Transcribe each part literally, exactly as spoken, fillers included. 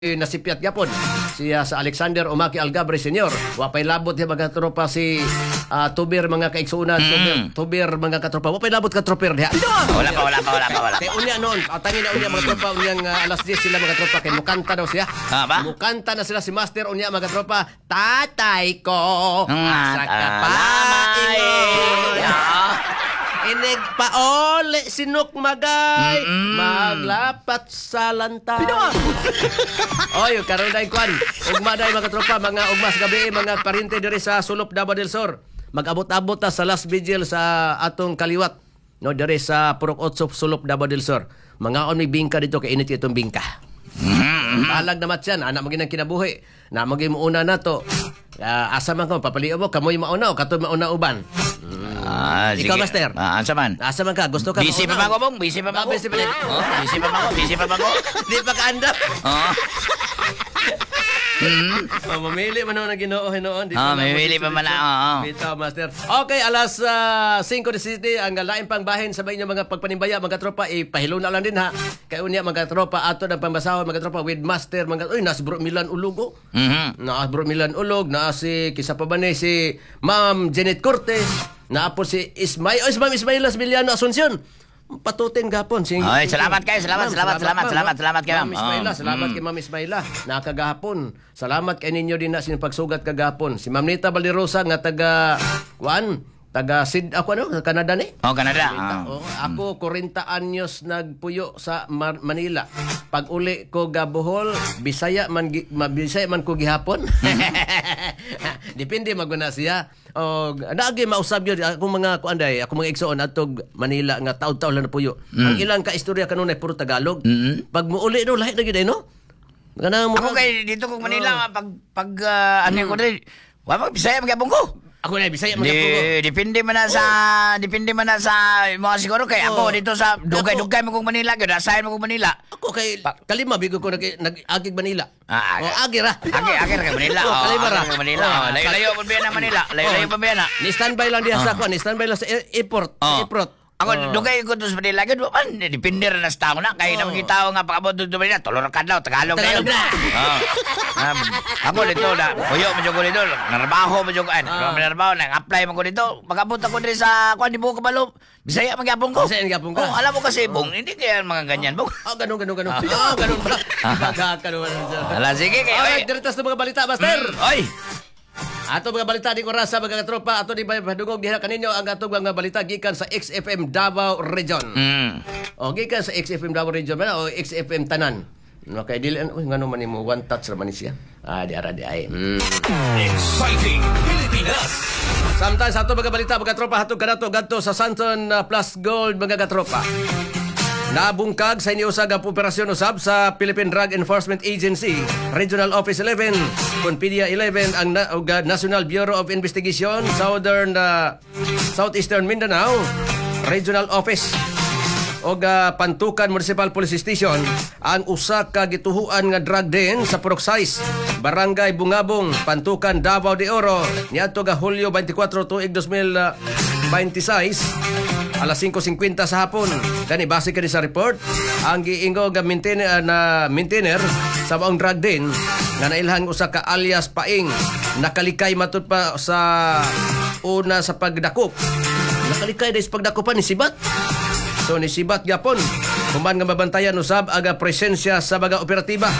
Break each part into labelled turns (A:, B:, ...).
A: nasipyat yapon siya sa Alexander Umaki Algabre Senior. Wapay labot niya mga katropa si uh, Tubir mga kaigsuunan, mm. Tubir, Tubir mga katropa. Wapay labot katroper diha.
B: Wala pa, wala pa, wala pa, wala pa.
A: Kay unya noon, atangin na unya mga tropa unyang uh, alas diyes sila mga tropa kay mukanta daw siya.
B: Ah, ba?
A: Mukanta na sila si Master unya mga tropa. Tatay ko.
B: Sa
A: kapamay. Inig paole sinuk magay. Mm-mm. Maglapat sa lanta. Oy, karon day kwan. Ugma day mga tropa, mga ugmas gabi, mga parinte diri sa Sulop Davao del Sur. Mag-abot-abot ta sa last vigil sa atong kaliwat. No, diri sa Purok Otsop Sulop Davao del Sur. Mga on may bingka dito kay init itong bingka. Mm-hmm. Talag na matyan, anak maging ang kinabuhi. Na maging una na to. Uh, asa man ko, papaliw mo, kamoy mauna o katoy mauna uban.
B: Ah,
A: Ikaw,
B: sige.
A: Master.
B: Ah, asa man?
A: Asa man ka? Gusto ka
B: Busy pa ba ko, bong? Busy pa ba ko?
A: Busy pa rin.
B: Oh, busy pa ba ko? Busy pa ba ko?
A: Di pa kaandap.
B: Oh.
A: Hmm. Oh, mamili man na Ginoo hinoon.
B: Ah, mamili pa man na. Oo.
A: Bitaw, Master. Okay, alas uh, singko de City ang lain pang bahin sa inyo mga pagpanimbaya mga tropa ipahilo na lang din ha. Kay unya mga tropa ato ng pambasahon mga tropa with Master mga uy nas Bro Milan Ulog. Mhm. Na Bro Milan Ulog, na si kisa pa ba ni si Ma'am Janet Cortez, na po si Ismail, oh, si Ma'am Ismail Asbiliano Asuncion. Patutin gapon sing.
B: Ay, salamat kayo, salamat, salamat, salamat, salamat, salamat kayo.
A: Ma'am Ismaila,
B: oh.
A: salamat
B: mm.
A: kay Ma'am Ismaila. Nakagahapon. Salamat kay ninyo din na sa pagsugat kagahapon. Si Ma'am Nita Balderosa nga taga Juan, taga Sid ako ano, Canada ni?
B: Oh, Canada.
A: Oh. Oh, ako forty anyos nagpuyo sa Mar- Manila. Pag uli ko ga Bohol, Bisaya man gi- Bisaya man ko gihapon. Depende maguna siya. O naagi mausab yun ako mga kuanday, ako mga igsoon atog Manila nga taud-taud lang na puyo. Mm. Ang ilang ka istorya kanunay puro Tagalog. Mm-hmm. Pag muuli no lahi na gid no. Kanang
B: ako kay dito kog Manila oh. pag pag uh, ano mm. ko diri, wa mag Bisaya magyapon ko.
A: Ako na Bisaya man
B: Di,
A: ko.
B: Depende man na sa oh. depende man na sa mga siguro kay oh. ako dito sa dugay-dugay mo kog Manila, gyud asayan mo kog Manila.
A: Ako kay pa, kalima bigo ko nag nag-agig Manila.
B: Ah,
A: o agi ra.
B: Agi agi ra kay Manila.
A: Oh, kalima ra.
B: Manila. Oh, layo-layo pa biya na Manila. Layo-layo pa biya na.
A: Ni standby lang diha sa kuan, ni standby lang sa airport,
B: oh.
A: airport.
B: Ako oh. dugay ko to sa Manila gyud man depende ra na sa tao na kay oh. namang tao nga pagabot dito Manila tolor kadlaw Tagalog kayo. Oh. Um, ako dito na puyo mo jud ko dito, narbaho mo jud ko an. Oh. Narbaho na apply mo ko dito. Pagabot ako diri sa kuan di mo kabalo. Bisaya magyapon ko.
A: Bisaya magyapon ka.
B: Oh, alam mo kasi bong hindi kaya mga ganyan bong.
A: Oh, ganun ganun ganun. Oh, ganun ba? Baga ganun.
B: Ala sige kay.
A: Ay, diretas sa mga balita, Master.
B: Mm. Oy.
A: Ato mga balita di ko rasa mga tropa ato di ba padugog diha kaninyo ang ato mga balita gikan sa X F M Davao Region. Mm. O gikan sa X F M Davao Region ba o X F M Tanan. No kay dili uy ngano man nimo one touch ra man siya. Ah di ara di ay. Mm. Exciting Pilipinas. Sometimes ato mga balita mga tropa hatog kanato gadto sa Santon uh, Plus Gold mga katropa. Nabungkag sa iniusag ang operasyon usab sa Philippine Drug Enforcement Agency, Regional Office eleven, Conpedia eleven, ang na, uh, National Bureau of Investigation, Southern uh, Southeastern Mindanao, Regional Office o uh, Pantukan Municipal Police Station, ang usa ka gituhuan nga drug den sa Purok-Sais, Barangay Bungabong, Pantukan, Davao de Oro, niadto ga Hulyo twenty-four tuig twenty twenty-six. alas five fifty sa hapon. Kani base kani sa report, ang giingo nga maintainer na maintainer sa maong drug den nga nailhang usa ka alias Paing nakalikay matud pa sa una sa pagdakop. Nakalikay dahil sa pagdakopan ni Sibat. So ni Sibat gyapon human nga mabantayan usab aga presensya sa baga operatiba.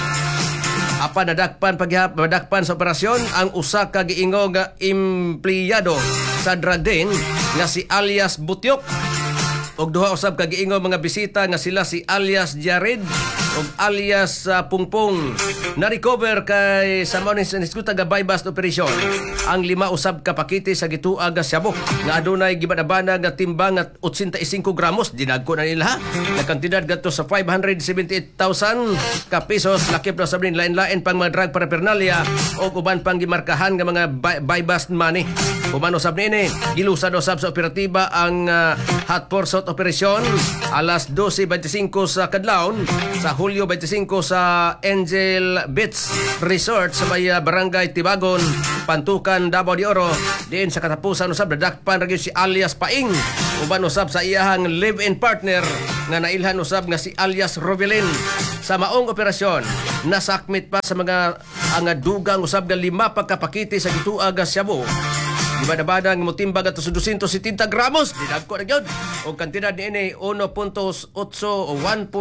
A: Apa nadakpan paghihap nadakpan sa operasyon ang usa ka giingo nga empleyado sa drug den nga si alias Butyok og duha usab ka giingo mga bisita nga sila si alias Jared og alias uh, Pungpong na recover kay sa mga niskuta nga bypass operation ang lima usab ka pakete sa gituag nga syabok nga adunay gibanabana nga timbang at eighty-five gramos dinagko na nila na kantidad gadto sa five hundred seventy-eight thousand ka pesos lakip na sablin lain-lain pang mga drug paraphernalia og uban pang gimarkahan nga mga bypass money. Human usab nini, gilusan usab sa operatiba ang uh, hot pursuit operasyon alas twelve twenty-five sa kadlawon sa Hulyo twenty-five sa Angel Beach Resort sa may uh, Barangay Tibagon, Pantukan, Davao de Oro. Diin sa katapusan usab nadakpan ra gyud si alias Paing. Uban usab sa iyahang live-in partner nga nailhan usab nga si alias Rovelin. Sa maong operasyon, nasakmit pa sa mga ang dugang usab nga lima pagkapakiti sa gituag nga Cebu. Di bada-bada nga motimbag ato sa two hundred seventy gramos, dinagko na gyud. Og kantidad niini one point eight o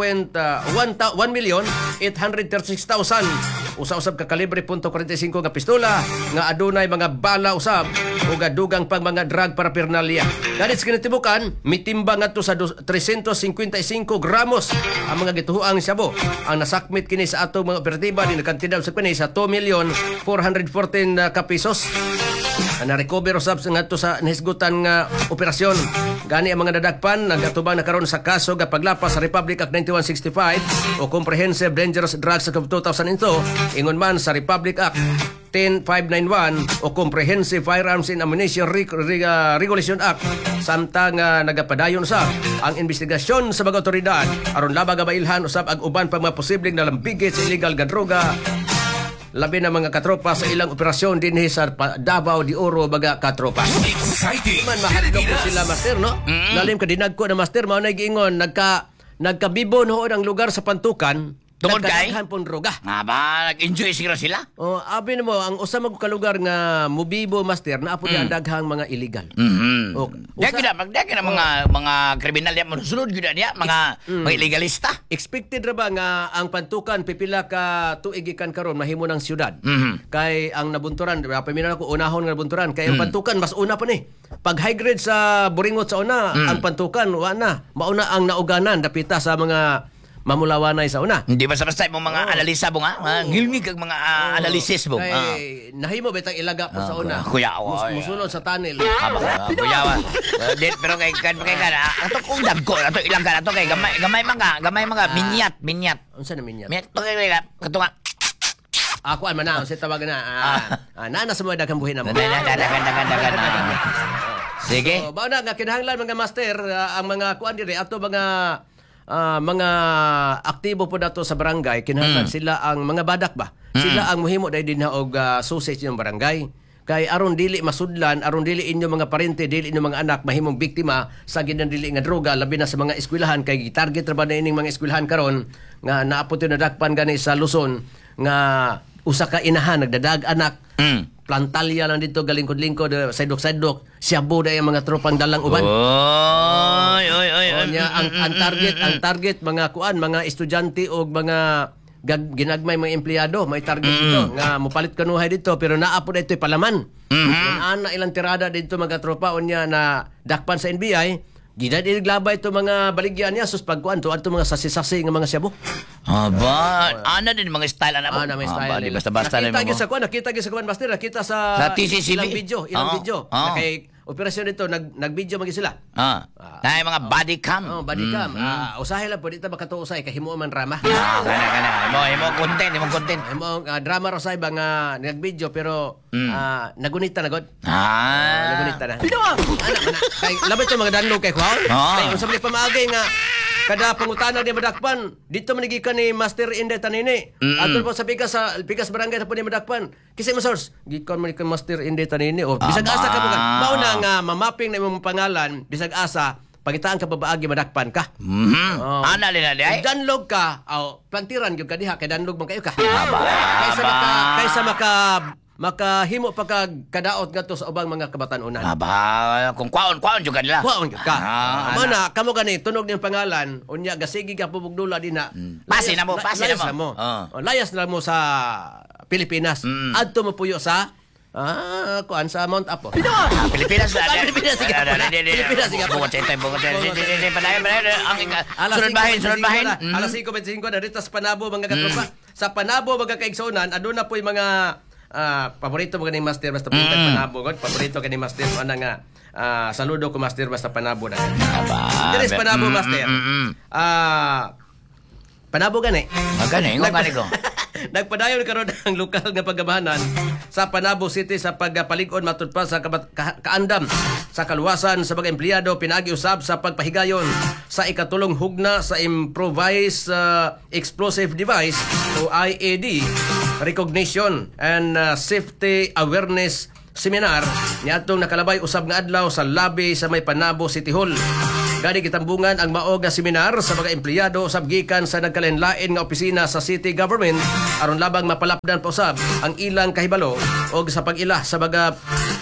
A: one million eight hundred thirty-six thousand. Usa-usab ka kalibre .forty-five nga pistola nga adunay mga bala usab ug dugang pang mga drug paraphernalia. Ganit sa kinatibukan, mitimbang ato sa three hundred fifty-five gramos ang mga gituhuang Cebu. Ang nasakmit kini sa ato mga operatiba ni kantidad sa kini sa two million four hundred fourteen ka pesos. Na-recover usab nga to sa nahisgutan nga operasyon. Gani ang mga dadagpan nagatubang na karon sa kaso nga paglapas sa Republic Act ninety-one sixty-five o Comprehensive Dangerous Drugs Act of two thousand two, ingon man sa Republic Act ten five ninety-one o Comprehensive Firearms and Ammunition Re- Re- uh, Regulation Act, samtang uh, nagapadayon usab ang investigasyon sa mga otoridad aron labag gabailhan usab ang uban pang mga posibleng nalambigit sa illegal nga droga, labi na mga katropa sa ilang operasyon din sa Davao de Oro baga katropa.
C: Exciting!
A: Man mahadlok ko sila master, no? Mm-hmm. Lalim ka dinagko na master, mao na giingon nagka nagkabibon hood ang lugar sa Pantukan.
B: Tungod kay?
A: Nagkadaghan pong droga.
B: Nga ba, nag-enjoy siguro sila?
A: Oh, abi mo ang usa mag kalugar nga mubibo master na apo mm. ang daghang mga illegal.
B: Mhm.
A: Oh,
B: Daghan na, magdaghan na mga mga kriminal ya mo sunod gyud niya, mga
A: mm.
B: mga illegalista.
A: Expected ra ba nga ang Pantukan pipila ka tuig gikan karon mahimo ng syudad.
B: Mhm.
A: Kay ang nabunturan, paminaw ko unahon nga nabunturan kay ang mm. Pantukan mas una pa ni. Pag high grade sa Buringot sa una, mm. ang Pantukan wa na. Mauna ang nauganan dapita sa mga mamulawanay sa una.
B: Hindi basta-basta yung mga oh. analisa mo nga. Oh. Ngilmig kag mga uh, oh. analysis mo.
A: Kay
B: ah.
A: nahimo betang ilaga po sa una.
B: Kuya, oh,
A: Mus- musulod sa tunnel.
B: Aba, uh, kuya. Uh, dit, pero kay kan kay kan ato kung dagko ato ilaga ato kay gamay gamay mga gamay mga ah. minyat minyat.
A: Unsa na minyat?
B: Minyat to kay kato nga.
A: Ako an man na sa tawag na. Ah, ah, nana sa mga daghang buhi na mo.
B: Dagan dagan dagan dagan. Sige.
A: So, bao na nga kinahanglan mga master uh, ang mga kuan diri ato mga Uh, mga aktibo po dato sa barangay, kinahanglan mm. sila ang mga badak ba? Mm. Sila ang muhimo dahil din og uh, susi sa barangay. Kay aron dili masudlan, aron dili inyo mga parente, dili inyo mga anak mahimong biktima sa ginandili nga droga, labi na sa mga eskwelahan. Kay target ra ba na ining mga eskwelahan karon nga naapot yung nadakpan gani sa Luzon nga usa ka inahan nagdadag anak. Mm. Plantalya lang dito galingkod-lingkod sa sidok-sidok. Siabo da yung mga tropang dalang uban.
B: Oy, oy, oy.
A: O niya ang, ang target, ang target mga kuan, mga estudyante o mga gag, ginagmay mga empleyado, may target mm. dito nga mopalit kanuhay dito pero naa po dito palaman. Mm-hmm. Ana ilang tirada dito mga tropa o niya na dakpan sa N B I. Gida diniglabay ito mga baligyan niya sus pagkuan to ato mga sasi-sasi nga mga Cebu.
B: Aba, ana din mga style ana mo.
A: Ana may style.
B: Aba, di basta-basta
A: na mo. Nakita
B: mo.
A: sa kuan, nakita gyud sa kuan master, nakita sa,
B: sa T C C B
A: ilang video, ilang
B: oh,
A: video.
B: Oh.
A: Kay operasyon dito nag nag-video magi sila.
B: Ah. Uh, na mga body cam.
A: Oh, body cam. Mm-hmm. Ah, usahay lang pud dito makato usay kay himo man drama.
B: Ah, kana kana. Mo imo content, imo content.
A: Imo uh, drama ra say ba nga nag-video pero mm. uh, nagunita na god.
B: Ah,
A: uh, nagunita na. Pino ana man. Kay labi to mga danlog kay kwaon. Oh. Kay unsa man pamaagay nga kada pangutana ni madakpan dito manigikan ni Master Inde Tanini. Mm-hmm. Atul po sa pikas sa pikas barangay po ni madakpan. Kisay mo source gikan man ni Master Inde Tanini o bisag asa ka mo kan. Mao na nga mamaping na imong pangalan bisag asa pagitaan ka babaagi madakpan ka.
B: Mhm. Oh. Ana lina di ay.
A: Danlog ka aw plantiran gyud ka diha kay danlog man kayo ka. Kaysa maka kaysa maka makahimo pa kag kadaot ngadto sa ubang mga kabatan-unan.
B: Aba, kung kwaon-kwaon jud kanila.
A: Kwaon jud ka. Ah, mo na kamo gani tunog ning pangalan unya gasigi ka pubugdula dinha.
B: Mm. Pasi na mo, pasi na mo.
A: Oh. Layas na mo sa Pilipinas. Mm. Adto mo puyo sa Ah, kuan sa Mount Apo.
B: Ah, Pilipinas na.
A: Pilipinas sige.
B: Pilipinas sige. Bungot sa bungot sa. Sige, padayon, padayon. Ang sunod bahin, sunod bahin.
A: Alas five twenty-five na dito sa Panabo mga katropa. Sa Panabo mga kaigsonan, aduna po yung mga Uh, paborito mo ganing master basta punta mm. Panabo god paborito ganing master ana nga uh, saludo ko master basta Panabo na
B: aba
A: Dres Panabo
B: mm,
A: master
B: mm, mm, mm.
A: uh, Panabo gani
B: magani ngo gani ko
A: Nagpadayon karon ang lokal nga pagamahanan sa Panabo City sa pagpalig-on matud pa sa kabat- ka- kaandam sa kaluwasan sa mga empleyado pinagi usab sa pagpahigayon sa ikatulong hugna sa improvised uh, explosive device o I A D recognition and uh, safety awareness seminar niadtong nakalabay usab nga adlaw sa labi sa may Panabo City Hall. Gani gitambungan ang maog nga seminar sa mga empleyado usab gikan sa nagkalain-lain nga opisina sa city government aron labang mapalapdan pa usab ang ilang kahibalo og sa pag-ila sa mga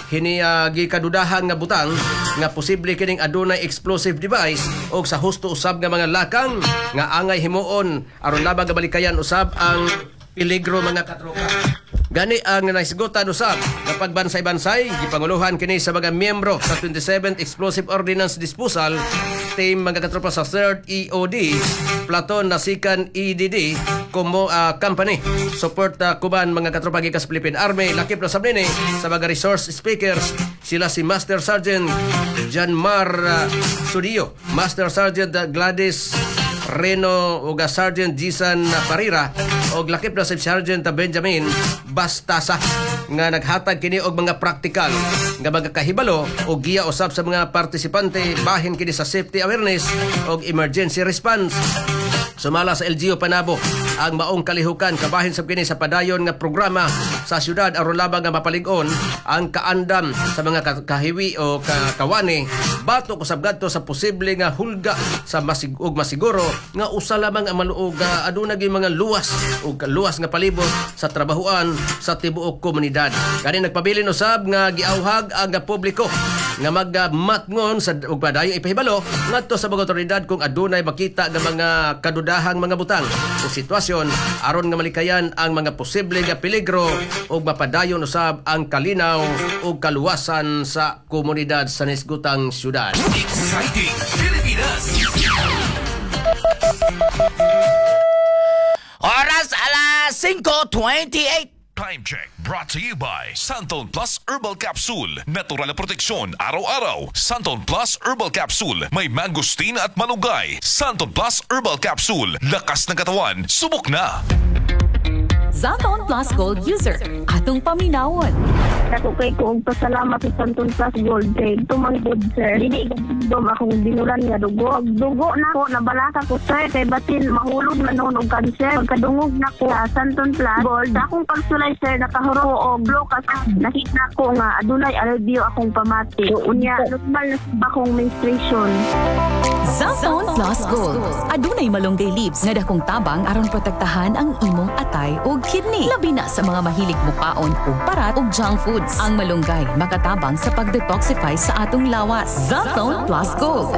A: hiniagi kadudahan nga butang nga posible kining adunay explosive device og sa husto usab nga mga lakang nga angay himuon aron labang nga balikayan usab ang peligro mga katropa. Gani ang naisgutan usab na pagbansay-bansay gipanguluhan kini sa mga miyembro sa twenty-seventh Explosive Ordnance Disposal Team mga katropa sa third E O D Platon na Sikan E D D como uh, company support uh, kuban mga katropa gikan sa Philippine Army lakip na sab nini sa mga resource speakers sila si Master Sergeant Janmar uh, Sudio, Master Sergeant uh, Gladys Reno ug Sergeant Jisan Parira og lakip na si Sergeant Benjamin Bastasa nga naghatag kini og mga praktikal nga mga kahibalo o giya usab sa mga partisipante bahin kini sa safety awareness og emergency response. Sumala sa L G U Panabo ang maong kalihukan kabahin sab kini sa padayon nga programa sa syudad aron labang nga mapalig-on ang kaandam sa mga kahiwi o kawani batok usab gadto sa posible nga hulga sa masig ug masiguro nga usa lamang ang maluog nga aduna gyud mga luwas ug luwas nga palibot sa trabahuan sa tibuok komunidad. Kani nagpabilin usab nga giawhag ang publiko nga magmatngon sa ug padayong ipahibalo ngadto sa mga otoridad kung adunay makita nga mga kadudahang mga butang o sitwasyon aron nga malikayan ang mga posible nga peligro ug mapadayon usab ang kalinaw ug kaluwasan sa komunidad sa nisgutang syudad.
C: Exciting Pilipinas!
B: Oras alas cinco twenty-eight.
C: Time check brought to you by Santon Plus Herbal Capsule. Natural na proteksyon araw-araw. Santon Plus Herbal Capsule. May mangosteen at malunggay. Santon Plus Herbal Capsule. Lakas ng katawan. Subok na!
D: Santon Plus Gold user. Atong paminawon.
E: Ako kay kong pasalamat sa Santon Plus Gold kay tumanggod sir. Dili dom akong binulan nga dugo. Dugo na ko nabalaka ko sir kay batin mahulog na noon og kanser. Pagkadungog na ko sa Santon Plus Gold akong pagsulay sir nakahuro og blokas. Nakita ko nga adunay alivio akong pamati. Unya normal na akong menstruation.
D: Santon Plus Gold. Adunay malunggay leaves nga dakong tabang aron protektahan ang imong atay ug kidney. Labi na sa mga mahilig mukaon ug parat ug junk foods. Ang malunggay makatabang sa pag-detoxify sa atong lawas. Santon Plus Gold.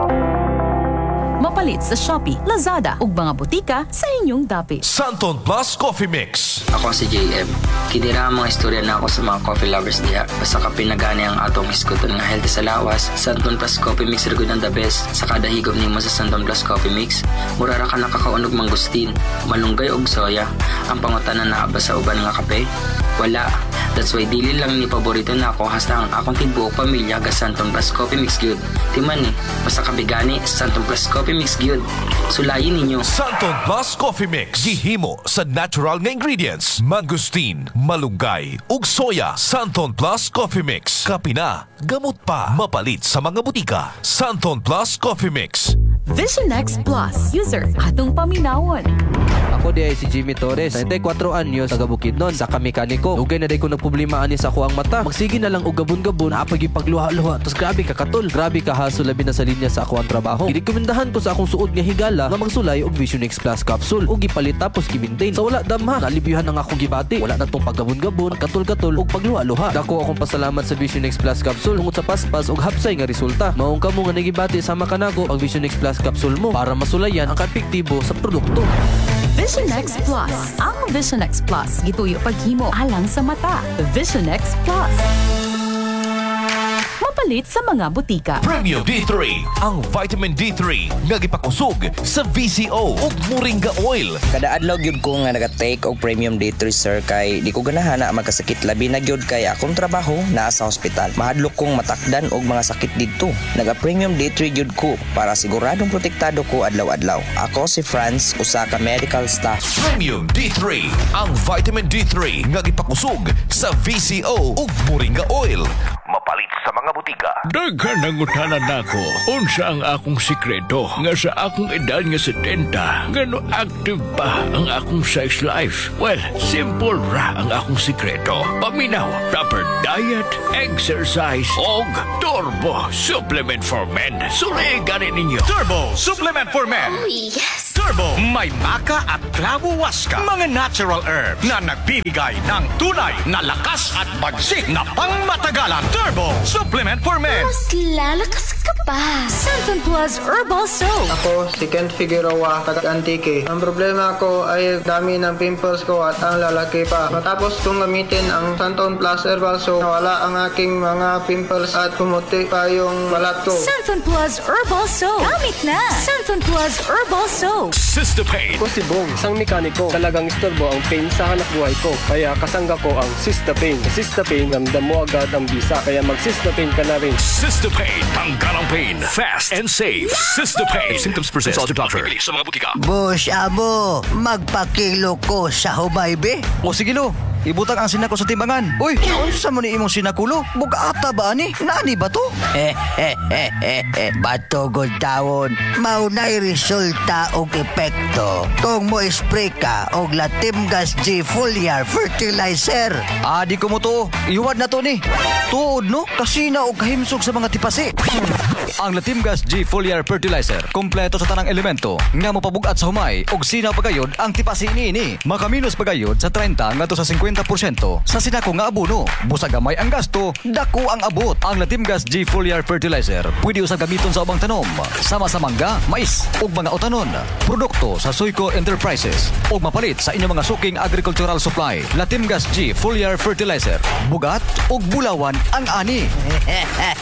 D: Mapalit sa Shopee, Lazada ug mga butika sa inyong dapit.
C: Santon Plus Coffee Mix.
F: Ako si J M. Kinira ang mga istorya na ako sa mga coffee lovers diha. Basta ka pinagani ang atong iskuton nga healthy sa lawas. Santon Plus Coffee Mix rin ang the best. Sa kada higop nimo sa Santon Plus Coffee Mix, murara ka nakakaunog mangustin, malunggay og soya. Ang pangutanan na ba sa uban nga kape? Wala. That's why dili lang ni paborito na ako hasta ang akong tibuok pamilya ga Santon Plus Coffee Mix gyud. Timan ni, basta kabigani Santon Plus Coffee Mix gyud. Sulayin ninyo.
C: Santon Plus Coffee Mix. Gihimo sa natural nga ingredients. Mangosteen, malunggay, ug soya. Santon Plus Coffee Mix. Kapina, gamot pa. Mapalit sa mga butika. Santon Plus Coffee Mix.
D: Vision X Plus user. Atong paminawon.
G: Ako di ay si Jimmy Torres, ninety-four anyos, taga Bukidnon, sa kamekaniko. Ugay na day ko nagproblema ani sa ako ang mata. Magsige na lang og gabon-gabon, apag ipagluha-luha. Tapos grabe ka katol, grabe ka haso labi na sa linya sa ako ang trabaho. Girekomendahan ko sa akong suod nga higala nga magsulay og Vision X Plus capsule. Og gipalit tapos gi-maintain. Sa wala damha, nalibiyuhan ang akong gibati. Wala na tong paggabon-gabon, katol-katol og pagluha-luha. Dako akong pasalamat sa Vision X Plus capsule tungod sa paspas og hapsay nga resulta. Maong kamo nga nagibati sama kanako ang Vision X Plus capsule mo para masulayan ang epektibo sa produkto.
D: Vision X Plus. Ang Vision X Plus gituyo paghimo alang sa mata. Vision X Plus. mapalit sa mga butika.
C: Premium D three, ang vitamin D three nga gipakusog sa V C O ug Moringa Oil.
H: Kada adlaw gyud ko nga naga-take og Premium D three sir kay di ko ganahan na magkasakit labi na gyud kay akong trabaho naa sa ospital. Mahadlok kong matakdan og mga sakit didto. Naga-Premium D three gyud ko para siguradong protektado ko adlaw-adlaw. Ako si Franz, usa ka medical staff.
C: Premium D three, ang vitamin D three nga gipakusog sa V C O ug Moringa Oil. Mapalit sa mga butika.
I: Daghan nangutanan nako unsa ang akong sikreto nga sa akong edad nga setenta ngano active pa ang akong sex life. Well, simple ra ang akong sikreto. Paminaw, proper diet, exercise og Turbo Supplement for Men. Surigan ninyo.
J: Turbo Supplement for Men.
K: Oh, yes!
J: Turbo, may maka at clavo waska. Mga natural herbs na nagbibigay ng tunay na lakas at bagsik na pangmatagalan. Turbo Supplement for Men.
K: Mas lalakas ka pa.
D: Santon Plus Herbal Soap.
L: Ako si Kent Figueroa, taga Antique. Ang problema ko ay dami ng pimples ko at ang lalaki pa. Matapos kong gamitin ang Santon Plus Herbal Soap, nawala ang aking mga pimples at pumuti pa yung balat ko.
D: Santon Plus Herbal Soap. Gamit na. Santon Plus Herbal Soap.
I: Sistapain.
M: Ako si Bong, isang mekaniko. Talagang istorbo ang pain sa hanap buhay ko. Kaya kasangga ko ang Sistapain. Sa Sistapain, ramdam mo agad ang bisa. Kaya mag-Sistapain ka na rin.
I: Sistapain. Tanggal ang pain. Fast and safe. Sistapain. Symptoms persist. Consult your doctor. Bibili sa mga butika.
N: Boss Amo, magpakilo ko sa humaybe.
O: O sige lo, ibutang ang sinako sa timbangan. Uy, unsa mo ni imong sinakulo? Bugata ba ani? Nani ba to?
N: Bato gud tawon, maunay resulta og epekto kung mo spray ka og Latimgas G Foliar Fertilizer.
O: Ah, di ko mo to. Iwad na to ni. Tuod no, kasi na og kahimsog sa mga tipasi. Ang Latimgas G Foliar Fertilizer, kompleto sa tanang elemento nga mopabugat sa humay og sinaw pagayod ang tipasi niini. Makaminos pagayod sa thirty ngadto sa fifty porsyento sa sinako nga abono. Busa gamay ang gasto, dako ang abot. Ang Latimgas G Foliar Fertilizer pwede usab gamiton sa ubang tanom, sama sa mangga, mais ug mga utanon. Produkto sa Soyco Enterprises ug mapalit sa inyong mga suking agricultural supply. Latimgas G Foliar Fertilizer, bugat ug bulawan ang ani.